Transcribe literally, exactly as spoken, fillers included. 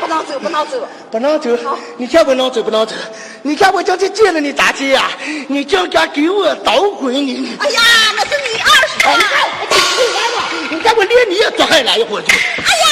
不能走，不能走， 不能走。你看我能走不能走？你看我叫他见了你大姐呀、啊，你竟敢给我捣鬼你！ 哎呀，那是你二叔啊！ 你看我连你也抓下来一会儿去。 哎呀！